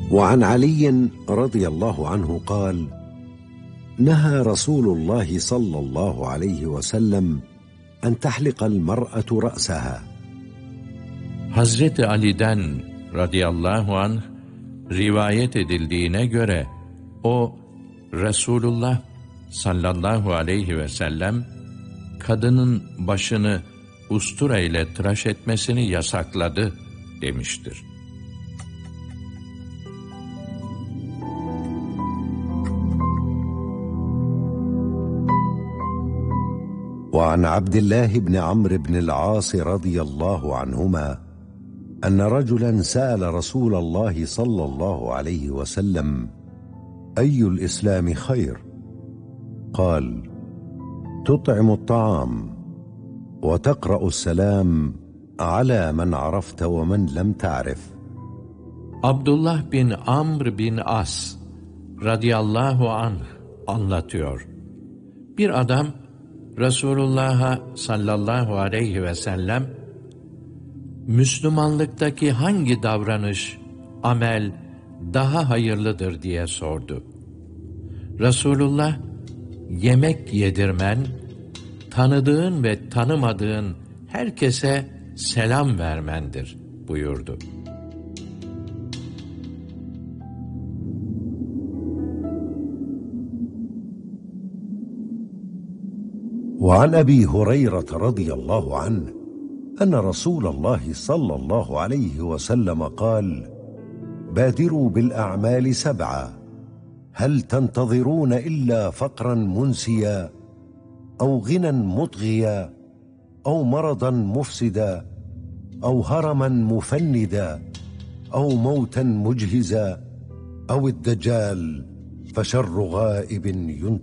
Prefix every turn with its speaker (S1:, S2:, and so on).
S1: وعن علي رضي الله عنه قال: نهى رسول الله صلى الله عليه وسلم أن تحلق المرأة رأسها.
S2: Hazreti Ali'den radıyallahu anh rivayet edildiğine göre o Resulullah sallallahu aleyhi ve sellem kadının başını ustura ile tıraş etmesini yasakladı demiştir.
S1: وعن عبد الله بن عمرو بن العاص رضي الله عنهما أن رجلا سأل رسول الله صلى الله عليه وسلم: أي الإسلام خير؟ قال: تطعم الطعام وتقرأ السلام على من عرفت ومن لم تعرف.
S2: Abdullah bin Amr bin As radıyallahu anh anlatıyor. Bir adam Resulullah'a sallallahu aleyhi ve sellem Müslümanlıktaki hangi davranış, amel daha hayırlıdır diye sordu. Resulullah, yemek yedirmen, tanıdığın ve tanımadığın herkese selam vermendir buyurdu.
S1: وعن أبي هريرة رضي الله عنه أن رسول الله صلى الله عليه وسلم قال: بادروا بالأعمال 7 هل تنتظرون إلا فقرا منسيا أو غنى مطغيا أو مرضا مفسدا أو هرما مفندا أو موتا مجهزا أو الدجال فشر غائب ينتظر.